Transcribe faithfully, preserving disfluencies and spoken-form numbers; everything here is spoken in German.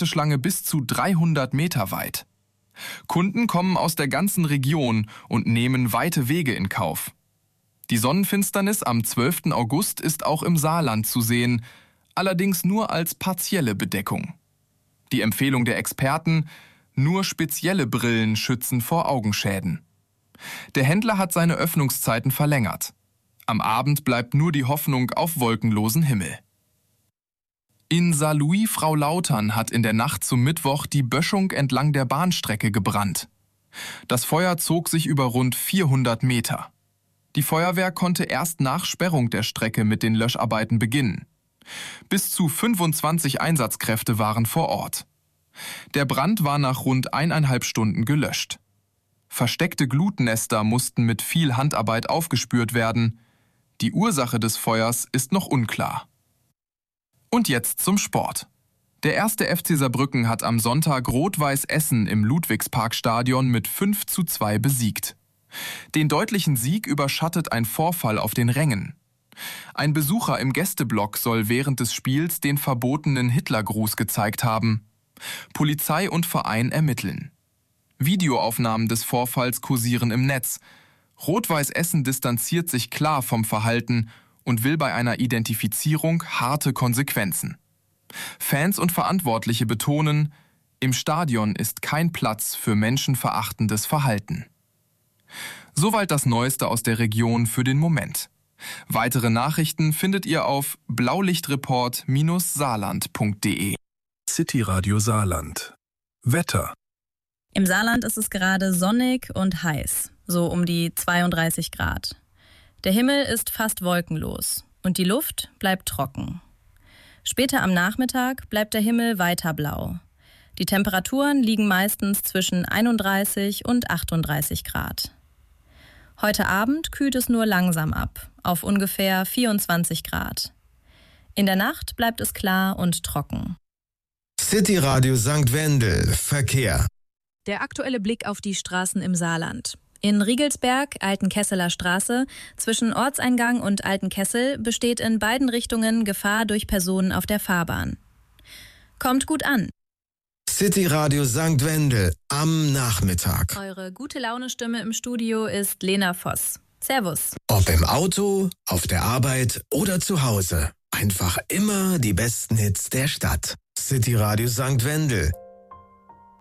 Warteschlange bis zu dreihundert Meter weit. Kunden kommen aus der ganzen Region und nehmen weite Wege in Kauf. Die Sonnenfinsternis am zwölften August ist auch im Saarland zu sehen, allerdings nur als partielle Bedeckung. Die Empfehlung der Experten: nur spezielle Brillen schützen vor Augenschäden. Der Händler hat seine Öffnungszeiten verlängert. Am Abend bleibt nur die Hoffnung auf wolkenlosen Himmel. In Saarlouis-Frau-Lautern hat in der Nacht zum Mittwoch die Böschung entlang der Bahnstrecke gebrannt. Das Feuer zog sich über rund vierhundert Meter. Die Feuerwehr konnte erst nach Sperrung der Strecke mit den Löscharbeiten beginnen. Bis zu fünfundzwanzig Einsatzkräfte waren vor Ort. Der Brand war nach rund eineinhalb Stunden gelöscht. Versteckte Glutnester mussten mit viel Handarbeit aufgespürt werden. Die Ursache des Feuers ist noch unklar. Und jetzt zum Sport. Der erste F C Saarbrücken hat am Sonntag Rot-Weiß Essen im Ludwigsparkstadion mit fünf zu zwei besiegt. Den deutlichen Sieg überschattet ein Vorfall auf den Rängen. Ein Besucher im Gästeblock soll während des Spiels den verbotenen Hitlergruß gezeigt haben. Polizei und Verein ermitteln. Videoaufnahmen des Vorfalls kursieren im Netz. Rot-Weiß Essen distanziert sich klar vom Verhalten und will bei einer Identifizierung harte Konsequenzen. Fans und Verantwortliche betonen, im Stadion ist kein Platz für menschenverachtendes Verhalten. Soweit das Neueste aus der Region für den Moment. Weitere Nachrichten findet ihr auf blaulichtreport Bindestrich saarland punkt de. City Radio Saarland. Wetter. Im Saarland ist es gerade sonnig und heiß, so um die zweiunddreißig Grad. Der Himmel ist fast wolkenlos und die Luft bleibt trocken. Später am Nachmittag bleibt der Himmel weiter blau. Die Temperaturen liegen meistens zwischen einunddreißig und achtunddreißig Grad. Heute Abend kühlt es nur langsam ab, auf ungefähr vierundzwanzig Grad. In der Nacht bleibt es klar und trocken. City Radio Sankt Wendel, Verkehr. Der aktuelle Blick auf die Straßen im Saarland. In Riegelsberg, Altenkesseler Straße, zwischen Ortseingang und Altenkessel besteht in beiden Richtungen Gefahr durch Personen auf der Fahrbahn. Kommt gut an. City Radio Sankt Wendel am Nachmittag. Eure gute Laune-Stimme im Studio ist Lena Voss. Servus. Ob im Auto, auf der Arbeit oder zu Hause. Einfach immer die besten Hits der Stadt. City Radio Sankt Wendel.